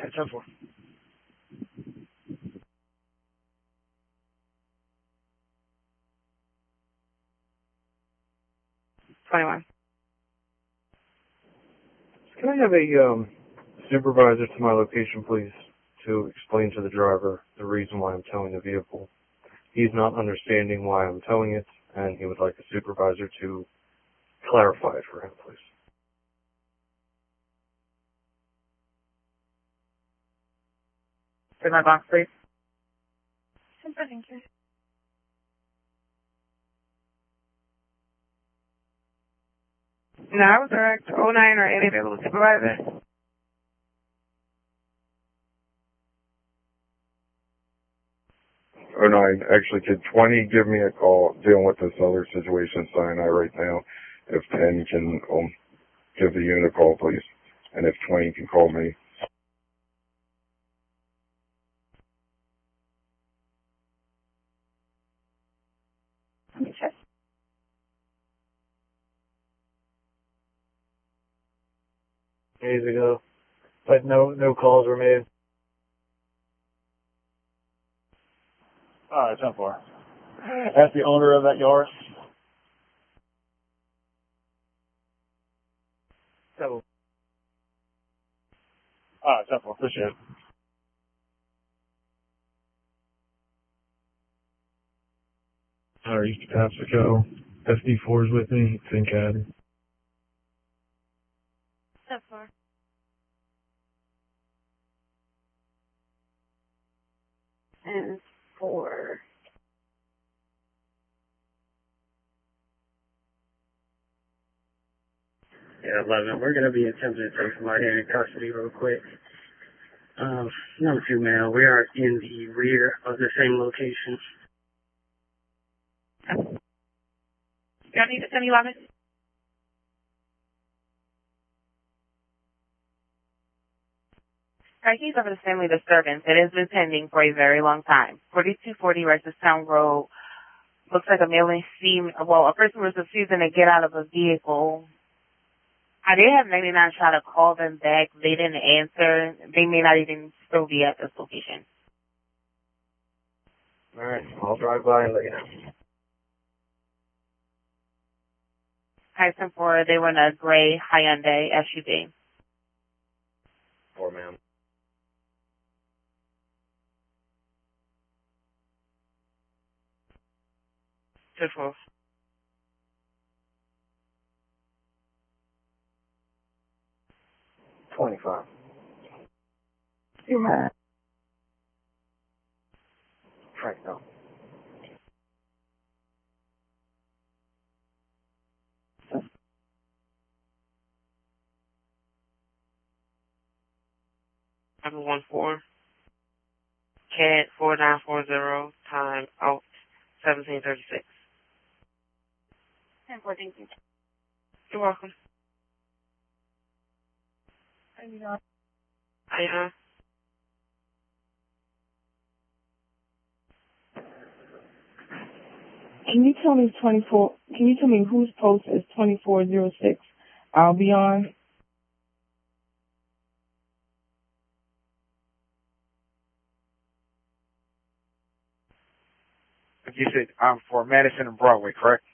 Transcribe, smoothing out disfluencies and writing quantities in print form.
10-4. 21. Can I have a supervisor to my location, please, to explain to the driver the reason why I'm towing the vehicle? He's not understanding why I'm towing it, and he would like a supervisor to clarify it for him, please. For my box, please. Thank you. No, I was direct 09 or any available supervisor. Oh, 09. Actually, could 20 give me a call dealing with this other situation Sinai right now? If 10 can give the unit a call, please. And if 20 can call me. Okay. Days ago. But no calls were made. Alright, 10-4. That's the owner of that yard. 7. Alright, 10-4. Appreciate it. East Tapsico. SD4 is with me. It's in CAD. 10-4. And 4. Yeah, 11. We're going to be attempting to take somebody in custody real quick. Number 2 male, we are in the rear of the same location. Y'all need to send 11? Crises of a family disturbance. It has been pending for a very long time. 4240 Town Road. Looks like a a person was refusing to get out of a vehicle. I did have 99 try to call them back. They didn't answer. They may not even still be at this location. Alright, I'll drive by and let you know. Tyson 4, they were in a gray Hyundai SUV. 4, ma'am. Good for 25. Yeah. Frank, no. Number 14. CAD 4940, time out 1736. 10-4, thank you. You're welcome. Can you tell me 24? Can you tell me whose post is 2406? I'll be on. You said I'm for Madison and Broadway, correct?